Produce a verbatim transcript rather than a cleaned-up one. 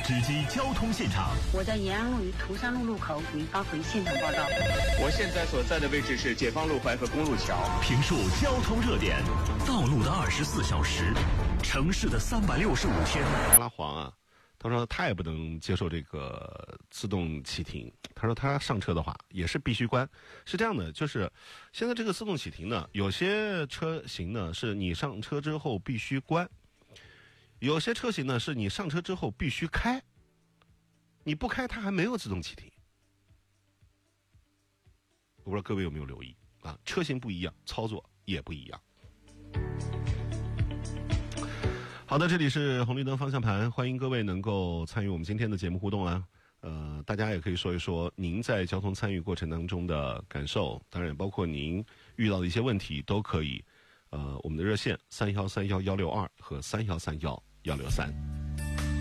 直击交通现场。 我在延安路与涂山路路口给您发回现场报道。 我现在所在的位置是解放路淮河公路桥。 评述交通热点，道路的二十四小时，城市的三百六十五天。 阿拉黄啊，他说他也不能接受这个自动启停。他说他上车的话也是必须关。是这样的，就是现在这个自动启停呢，有些车型呢是你上车之后必须关，有些车型呢是你上车之后必须开，你不开它还没有自动启停。我不知道各位有没有留意啊？车型不一样，操作也不一样。好的，这里是红绿灯方向盘，欢迎各位能够参与我们今天的节目互动啊。呃，大家也可以说一说您在交通参与过程当中的感受，当然包括您遇到的一些问题都可以。呃，我们的热线三幺三幺幺六二和三幺三幺幺六三。